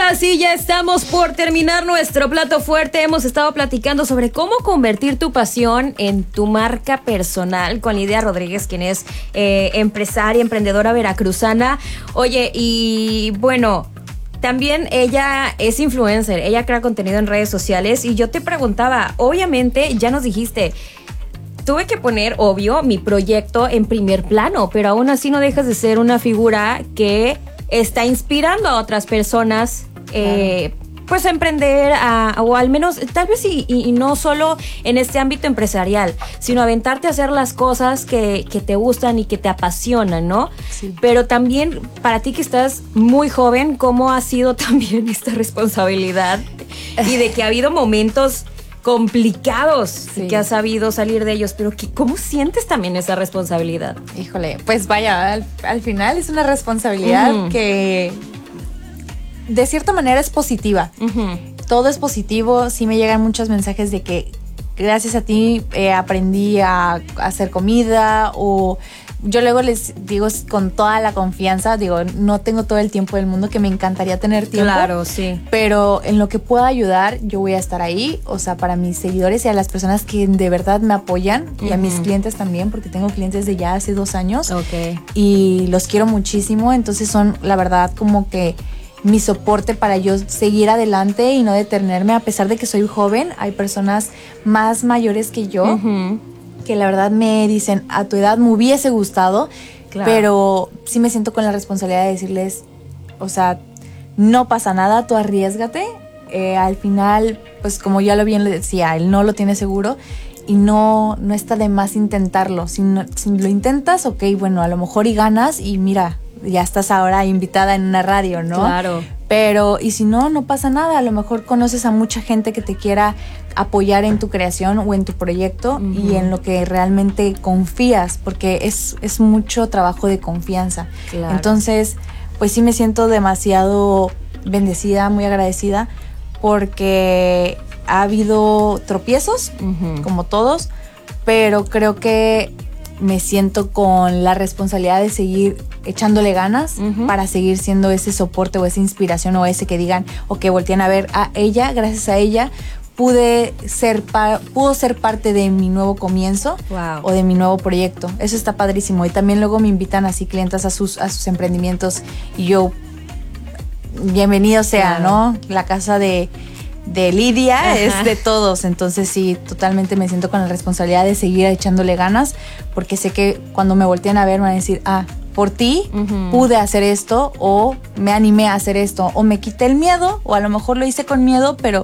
ahora sí, ya estamos por terminar nuestro plato fuerte. Hemos estado platicando sobre cómo convertir tu pasión en tu marca personal con Lidia Rodríguez, quien es empresaria, emprendedora veracruzana. Oye, y bueno, también ella es influencer, ella crea contenido en redes sociales. Y yo te preguntaba, obviamente ya nos dijiste, tuve que poner, obvio, mi proyecto en primer plano, pero aún así no dejas de ser una figura que está inspirando a otras personas, pues a emprender, o al menos, tal vez y no solo en este ámbito empresarial, sino aventarte a hacer las cosas que te gustan y que te apasionan, ¿no? Sí. Pero también, para ti que estás muy joven, ¿cómo ha sido también esta responsabilidad? Y de que ha habido momentos complicados, sí, que has sabido salir de ellos, pero ¿cómo sientes también esa responsabilidad? Híjole, pues vaya, al final es una responsabilidad que de cierta manera es positiva. Todo es positivo. Sí me llegan muchos mensajes de que gracias a ti aprendí a hacer comida, o yo luego les digo con toda la confianza, digo, no tengo todo el tiempo del mundo, que me encantaría tener tiempo. Claro, sí. Pero en lo que pueda ayudar, yo voy a estar ahí, o sea, para mis seguidores y a las personas que de verdad me apoyan, y a mis clientes también, porque tengo clientes de ya hace 2 años. Ok. Y los quiero muchísimo, entonces son, la verdad, como que mi soporte para yo seguir adelante y no detenerme, a pesar de que soy joven. Hay personas más mayores que yo, que la verdad me dicen, a tu edad me hubiese gustado, claro, pero sí me siento con la responsabilidad de decirles, o sea, no pasa nada, tú arriésgate. Al final, pues como ya lo bien le decía, él no lo tiene seguro y no está de más intentarlo. Si lo intentas, ok, bueno, a lo mejor y ganas y mira, ya estás ahora invitada en una radio, ¿no? Claro. Pero, y si no, no pasa nada. A lo mejor conoces a mucha gente que te quiera apoyar en tu creación o en tu proyecto y en lo que realmente confías, porque es mucho trabajo de confianza. Claro. Entonces, pues sí me siento demasiado bendecida, muy agradecida, porque ha habido tropiezos, como todos, pero creo que me siento con la responsabilidad de seguir echándole ganas para seguir siendo ese soporte o esa inspiración, o ese que digan o que volteen a ver a ella. Gracias a ella pudo ser parte de mi nuevo comienzo. Wow. O de mi nuevo proyecto. Eso está padrísimo. Y también luego me invitan así clientas a sus emprendimientos y yo, bienvenido sea, claro, ¿no? La casa de Lidia es de todos. Entonces sí, totalmente me siento con la responsabilidad de seguir echándole ganas, porque sé que cuando me volteen a ver van a decir, por ti pude hacer esto, o me animé a hacer esto, o me quité el miedo, o a lo mejor lo hice con miedo, pero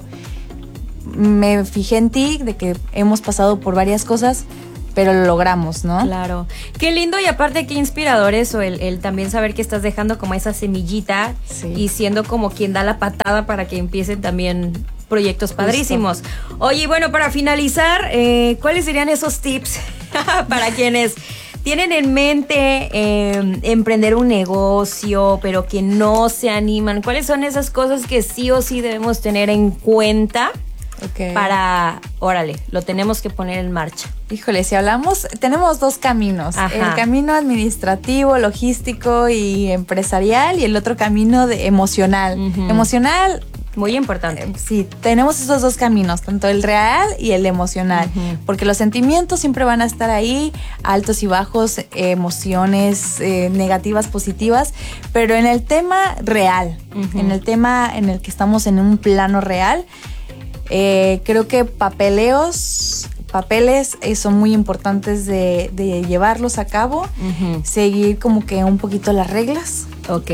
me fijé en ti, de que hemos pasado por varias cosas, pero lo logramos, ¿no? Claro. Qué lindo, y aparte qué inspirador eso, el también saber que estás dejando como esa semillita, sí, y siendo como quien da la patada para que empiecen también proyectos padrísimos. Justo. Oye, bueno, para finalizar, ¿cuáles serían esos tips para quienes tienen en mente emprender un negocio, pero que no se animan? ¿Cuáles son esas cosas que sí o sí debemos tener en cuenta? Okay. Para, órale, lo tenemos que poner en marcha? Híjole, si hablamos, tenemos 2 caminos. Ajá. El camino administrativo, logístico y empresarial, y el otro camino emocional. Emocional, muy importante. Sí, tenemos esos 2 caminos, tanto el real y el emocional, porque los sentimientos siempre van a estar ahí, altos y bajos, emociones negativas, positivas, pero en el tema real, en el tema en el que estamos en un plano real, creo que papeles son muy importantes de llevarlos a cabo, seguir como que un poquito las reglas. Ok.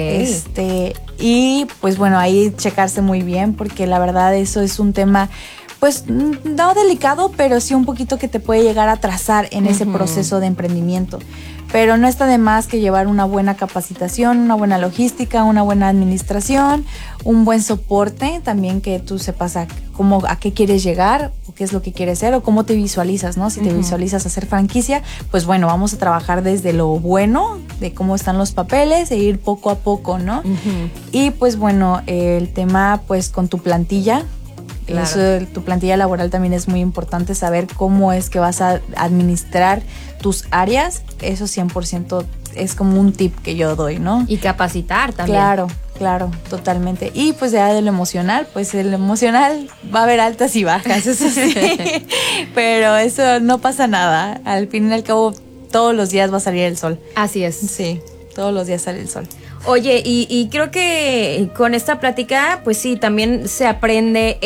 Y pues bueno, ahí checarse muy bien, porque la verdad eso es un tema, pues no delicado, pero sí un poquito que te puede llegar a atrasar en ese proceso de emprendimiento. Pero no está de más que llevar una buena capacitación, una buena logística, una buena administración, un buen soporte, también que tú sepas a qué quieres llegar, o qué es lo que quieres ser, o cómo te visualizas, ¿no? Si te visualizas hacer franquicia, pues bueno, vamos a trabajar desde lo bueno, de cómo están los papeles, e ir poco a poco, ¿no? Y pues bueno, el tema pues con tu plantilla. Claro. Eso, tu plantilla laboral también es muy importante, saber cómo es que vas a administrar tus áreas. Eso 100% es como un tip que yo doy, ¿no? Y capacitar también. Claro, Claro, totalmente. Y pues ya de lo emocional, pues el emocional va a haber altas y bajas, eso sí. Pero eso no pasa nada. Al fin y al cabo, todos los días va a salir el sol. Así es. Sí, todos los días sale el sol. Oye, y creo que con esta plática, pues sí, también se aprende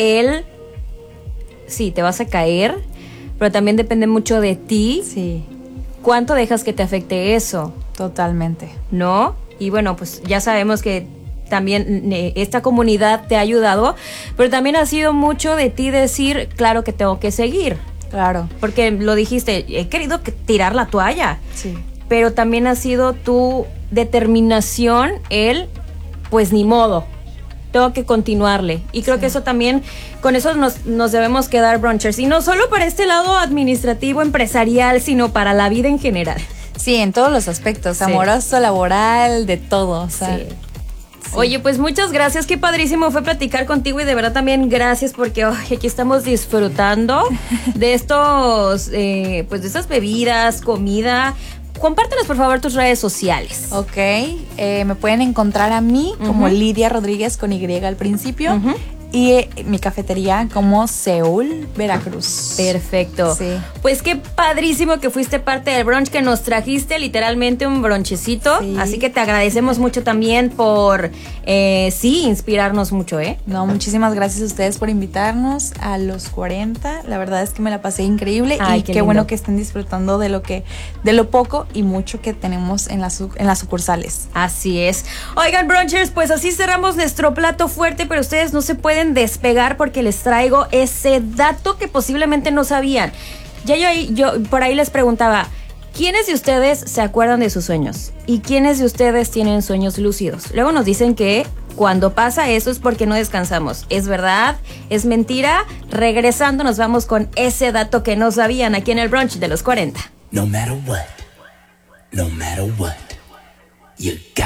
sí, te vas a caer, pero también depende mucho de ti. Sí. ¿Cuánto dejas que te afecte eso? Totalmente. ¿No? Y bueno, pues ya sabemos que también esta comunidad te ha ayudado, pero también ha sido mucho de ti decir, claro que tengo que seguir. Claro. Porque lo dijiste, he querido tirar la toalla. Sí. Pero también ha sido tu determinación pues ni modo, tengo que continuarle. Y creo que eso también, con eso nos debemos quedar, brunchers. Y no solo para este lado administrativo, empresarial, sino para la vida en general. Sí, en todos los aspectos, Sí. amoroso, laboral, de todo. O sea, Sí. Oye, pues muchas gracias, qué padrísimo fue platicar contigo y de verdad también gracias porque aquí estamos disfrutando de estos, pues de estas bebidas, comida. Compártenos por favor tus redes sociales. Ok, me pueden encontrar a mí como Lidia Rodríguez con Y al principio y mi cafetería como Seúl, Veracruz. Perfecto. Sí. Pues qué padrísimo que fuiste parte del brunch, que nos trajiste literalmente un bronchecito. Sí. Así que te agradecemos mucho también por, inspirarnos mucho, ¿eh? No, muchísimas gracias a ustedes por invitarnos a los 40. La verdad es que me la pasé increíble. Ay, y qué qué lindo. bueno que estén disfrutando de lo poco y mucho que tenemos en las sucursales. Así es. Oigan, brunchers, pues así cerramos nuestro plato fuerte, pero ustedes no se pueden despegar porque les traigo ese dato que posiblemente no sabían. Ya yo por ahí les preguntaba, ¿quiénes de ustedes se acuerdan de sus sueños? ¿Y quiénes de ustedes tienen sueños lúcidos? Luego nos dicen que cuando pasa eso es porque no descansamos. ¿Es verdad? ¿Es mentira? Regresando nos vamos con ese dato que no sabían aquí en el brunch de los 40. No matter what, you got